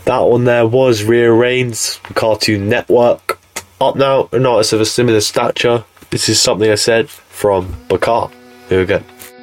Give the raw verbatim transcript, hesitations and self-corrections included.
That one there was rearranged. Cartoon Network. Up now, an artist of a similar stature. This is Something I Said from Bakar. Here we go.